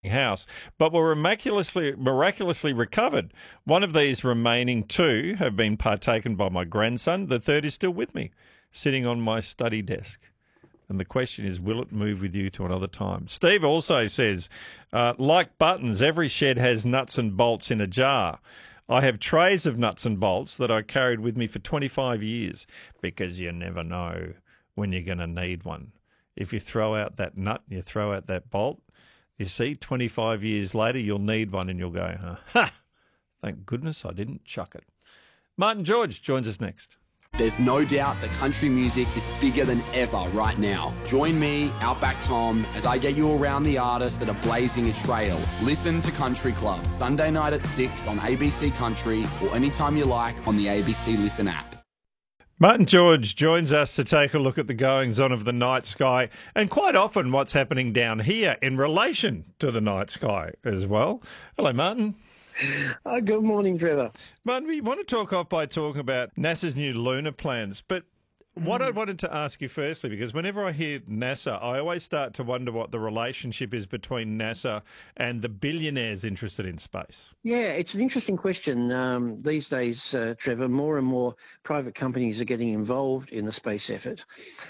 house, but were miraculously recovered. One of these remaining two have been partaken by my grandson. The third is still with me, sitting on my study desk. And the question is, will it move with you to another time? Steve also says, like buttons, every shed has nuts and bolts in a jar. I have trays of nuts and bolts that I carried with me for 25 years because you never know when you're going to need one. If you throw out that nut and you throw out that bolt, you see, 25 years later, you'll need one and you'll go, ha, thank goodness I didn't chuck it. Martin George joins us next. There's no doubt that country music is bigger than ever right now. Join me, Outback Tom, as I get you around the artists that are blazing a trail. Listen to Country Club, Sunday night at 6 on ABC Country or anytime you like on the ABC Listen app. Martin George joins us to take a look at the goings-on of the night sky and quite often what's happening down here in relation to the night sky as well. Hello, Martin. Good morning, Trevor. Martin, we want to talk off by talking about NASA's new lunar plans, but what I wanted to ask you firstly, because whenever I hear NASA, I always start to wonder what the relationship is between NASA and the billionaires interested in space. Yeah, it's an interesting question. These days, Trevor, more and more private companies are getting involved in the space effort.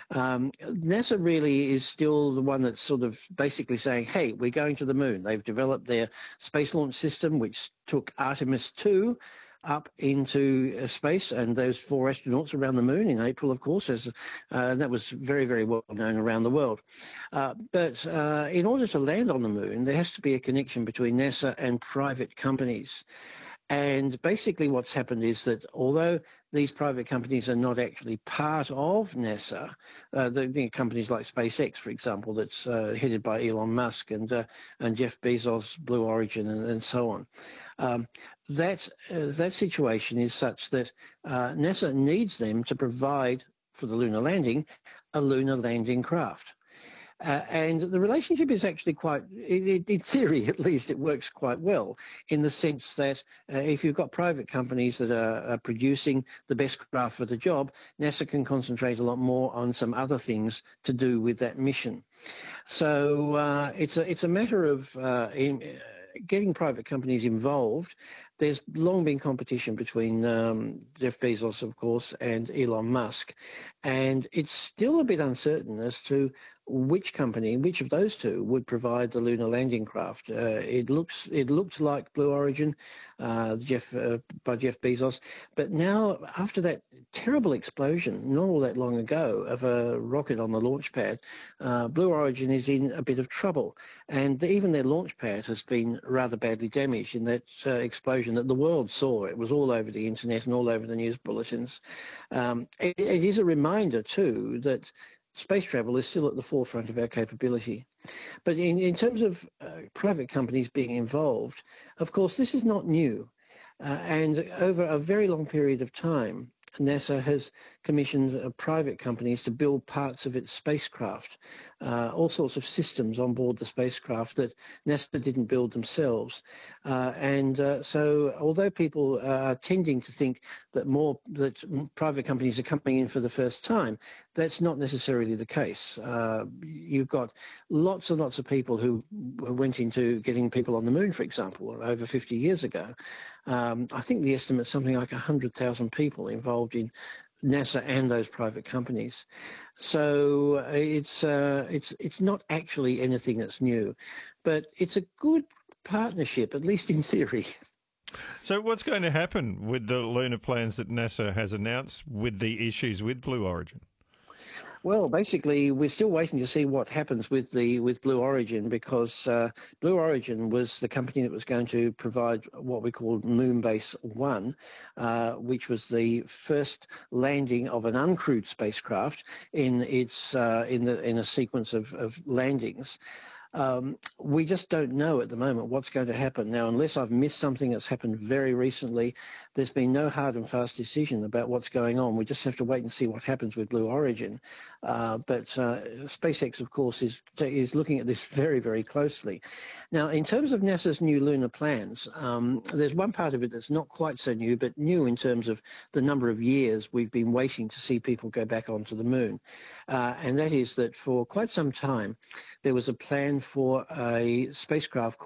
NASA really is still the one that's sort of basically saying, hey, we're going to the moon. They've developed their space launch system, which took Artemis 2 up into space, and those 4 astronauts around the moon in April, of course, as that was very, very well known around the world. But in order to land on the moon, there has to be a connection between NASA and private companies. And basically what's happened is that although these private companies are not actually part of NASA, the companies like SpaceX, for example, that's headed by Elon Musk and Jeff Bezos, Blue Origin, and so on. That situation is such that NASA needs them to provide for the lunar landing a lunar landing craft. And the relationship is actually quite, in theory at least, it works quite well in the sense that if you've got private companies that are producing the best craft for the job, NASA can concentrate a lot more on some other things to do with that mission. So it's a matter of getting private companies involved. There's long been competition between Jeff Bezos, of course, and Elon Musk, and it's still a bit uncertain as to which company, which of those two, would provide the lunar landing craft. It looked like Blue Origin, by Jeff Bezos, but now after that terrible explosion, not all that long ago, of a rocket on the launch pad, Blue Origin is in a bit of trouble, and even their launch pad has been rather badly damaged in that explosion that the world saw. It was all over the internet and all over the news bulletins. It is a reminder too that space travel is still at the forefront of our capability. But in terms of private companies being involved, of course, this is not new. And over a very long period of time, NASA has commissioned private companies to build parts of its spacecraft, all sorts of systems on board the spacecraft that NASA didn't build themselves. So although people are tending to think that private companies are coming in for the first time, that's not necessarily the case. You've got lots and lots of people who went into getting people on the moon, for example, over 50 years ago. I think the estimate's something like 100,000 people involved in NASA and those private companies. So it's not actually anything that's new, but it's a good partnership, at least in theory. So what's going to happen with the lunar plans that NASA has announced with the issues with Blue Origin? Well, basically, we're still waiting to see what happens with Blue Origin, because Blue Origin was the company that was going to provide what we call Moonbase 1, which was the first landing of an uncrewed spacecraft in a sequence of landings. We just don't know at the moment what's going to happen. Now, unless I've missed something that's happened very recently, there's been no hard and fast decision about what's going on. We just have to wait and see what happens with Blue Origin. But SpaceX, of course, is looking at this very, very closely. Now, in terms of NASA's new lunar plans, there's one part of it that's not quite so new, but new in terms of the number of years we've been waiting to see people go back onto the moon. And that is that for quite some time, there was a plan for a spacecraft